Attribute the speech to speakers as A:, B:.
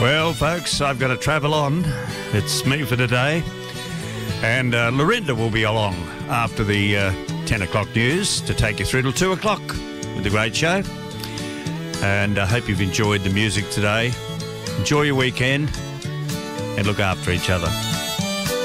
A: Well, folks, I've got to travel on. It's me for today. And Lorinda will be along after the 10 o'clock news to take you through till 2 o'clock with the great show. And I hope you've enjoyed the music today. Enjoy your weekend and look after each other.